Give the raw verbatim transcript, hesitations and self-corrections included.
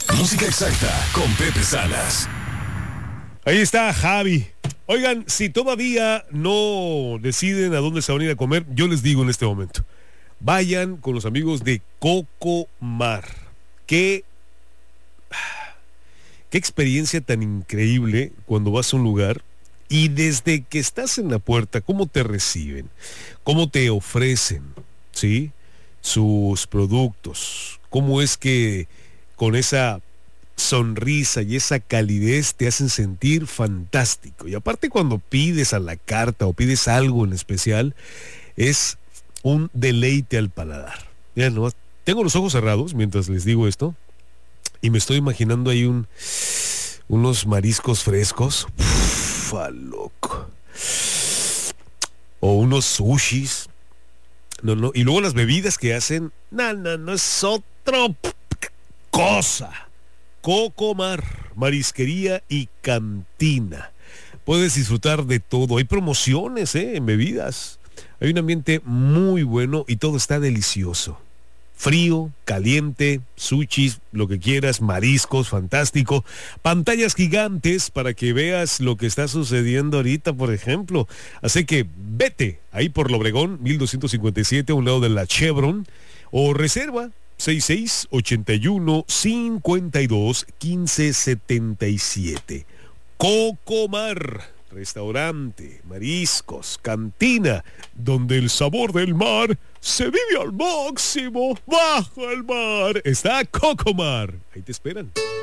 Música exacta con Pepe Salas. Ahí está Javi. Oigan, si todavía no deciden a dónde se van a ir a comer, yo les digo en este momento, vayan con los amigos de Cocomar. Qué, qué experiencia tan increíble cuando vas a un lugar y desde que estás en la puerta, cómo te reciben, cómo te ofrecen, ¿sí? Sus productos, cómo es que con esa sonrisa y esa calidez te hacen sentir fantástico. Y aparte cuando pides a la carta o pides algo en especial, es un deleite al paladar. Miren, nomás, tengo los ojos cerrados mientras les digo esto y me estoy imaginando ahí un, unos mariscos frescos. Ufa, loco. O unos sushis. No, no. Y luego las bebidas que hacen, no, no, no es otro cosa. Cocomar, marisquería y cantina. Puedes disfrutar de todo. Hay promociones, ¿eh? En bebidas. Hay un ambiente muy bueno y todo está delicioso. Frío, caliente, sushis, lo que quieras, mariscos, fantástico. Pantallas gigantes para que veas lo que está sucediendo ahorita, por ejemplo. Así que vete ahí por Lobregón, mil doscientos cincuenta y siete, a un lado de la Chevron, o reserva seis seis ocho uno cinco dos uno cinco siete siete. Cocomar, restaurante, mariscos, cantina, donde el sabor del mar se vive al máximo bajo el mar. Está Cocomar. Ahí te esperan.